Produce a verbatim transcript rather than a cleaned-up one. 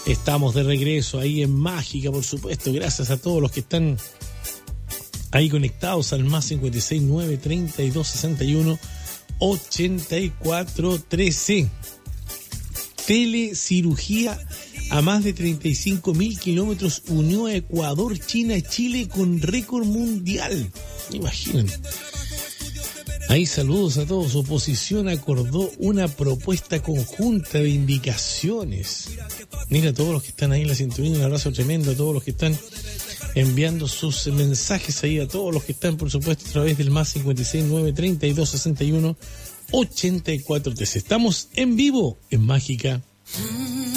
Estamos de regreso ahí en Mágica, por supuesto. Gracias a todos los que están ahí conectados al más cinco seis nueve, treinta y dos, sesenta y uno, ochenta y cuatro, trece. Telecirugía a más de treinta y cinco mil kilómetros unió a Ecuador, China y Chile con récord mundial. Imaginen. Ahí saludos a todos. Oposición acordó una propuesta conjunta de indicaciones. Mira a todos los que están ahí en la sintonía, un abrazo tremendo a todos los que están enviando sus mensajes ahí, a todos los que están, por supuesto, a través del más cinco seis nueve, treinta y dos, sesenta y uno, ochenta y cuatro, trece. Estamos en vivo en Mágica.